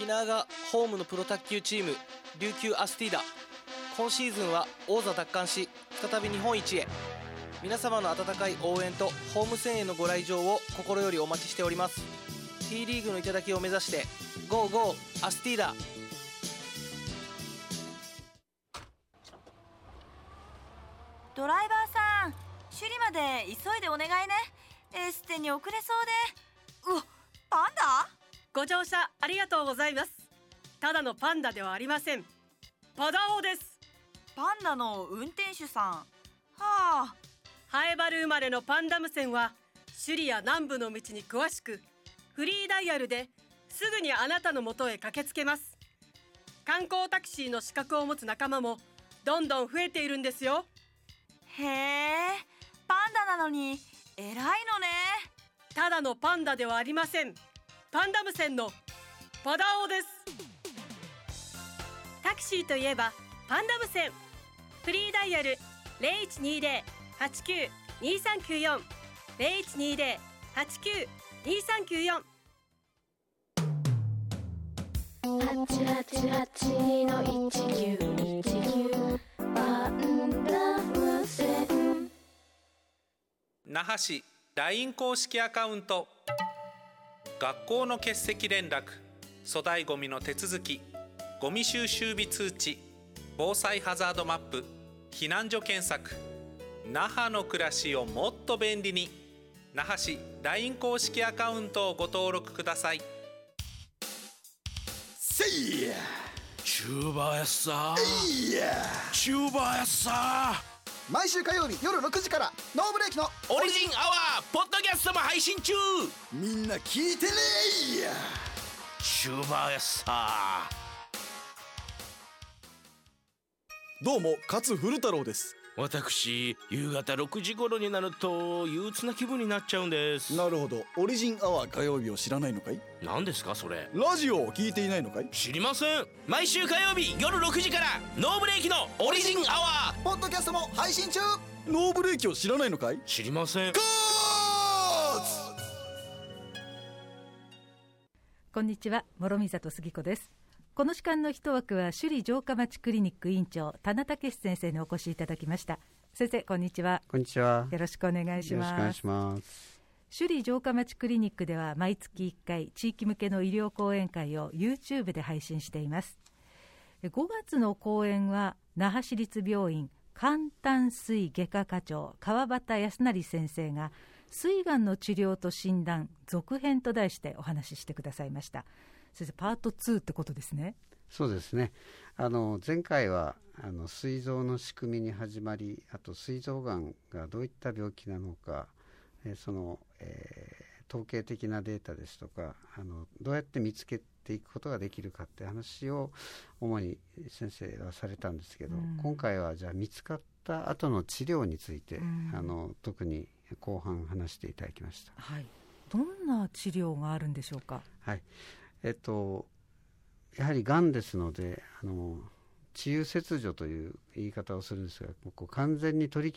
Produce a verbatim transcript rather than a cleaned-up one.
沖縄がホームのプロ卓球チーム琉球アスティーダ。今シーズンは王座奪還し再び日本一へ。皆様の温かい応援とホーム戦へのご来場を心よりお待ちしております。 T リーグの頂を目指してゴーゴーアスティーダ。 ドライバーさん、首里まで急いでお願いね。エステに遅れそうで。うわ、パンダ？ ご乗車ありがとうございます。ただのパンダではありません。パダオです。 パンダの運転手さん。はあ。 ハエバル生まれのパンダム線は首里や南部の道に詳しく、フリーダイヤルですぐにあなたの元へ駆けつけます。観光タクシーの資格を持つ仲間もどんどん増えているんですよ。 へえ、パンダなのに偉いのね。 ただのパンダではありません。パンダム線のパダオです。タクシーといえばパンダム線。フリーダイヤル ゼロいちにゼロ はちきゅう にさんきゅうよん ゼロいちにゼロ はちきゅう にさんきゅうよん。 はちはちはちのいちきゅういちきゅうパンダム線。 那覇市 ライン 公式アカウント。学校の欠席連絡、粗大ごみの手続き、ゴミ収集日通知、防災ハザードマップ、避難所検索。那覇の暮らしをもっと便利に。那覇市 ライン 公式アカウントをご登録ください。 せいやチューバーやっさーいやチューバーやっさ毎週火曜日夜ろくじからノーブレーキのオリジンアワーポッドキャストも配信中。 みんな聞いてねーや。 チューバーやっさ。 どうも勝古太郎です。 私夕方ろくじ頃になると憂鬱な気分になっちゃうんです。 なるほど。オリジンアワー火曜日を知らないのかい？ 何ですかそれ？ ラジオを聞いていないのかい？ 知りません。毎週火曜日夜ろくじからノーブレーキのオリジンアワーポッドキャストも配信中。 ノーブレーキを知らないのかい？ 知りません。 ゴーこんにちは、諸見里杉子です。この時間の一枠は首里城下町クリニック院長田名武先生にお越しいただきました。先生、こんにちは。 こんにちは。 よろしくお願いします。 よろしくお願いします。 首里城下町クリニックでは毎月いっかい地域向けの医療講演会を YouTube で配信しています。ごがつの講演は那覇市立病院肝胆膵外科課長川端康成先生が膵がんの治療と診断続編と題してお話ししてくださいました。先生、パートツーってことですね。 そうですね。あの前回はあの膵臓の仕組みに始まり、あと膵臓がんがどういった病気なのか、えー、その、えー、統計的なデータですとか、あのどうやって見つけていくことができるかって話を主に先生はされたんですけど、うん、今回はじゃあ見つかった後の治療について、うん、あの特に後半話していただきました。 はい、どんな治療があるんでしょうか？ はい、えっとやはりがんですので、あの治癒切除という言い方をするんですが、こう完全に取り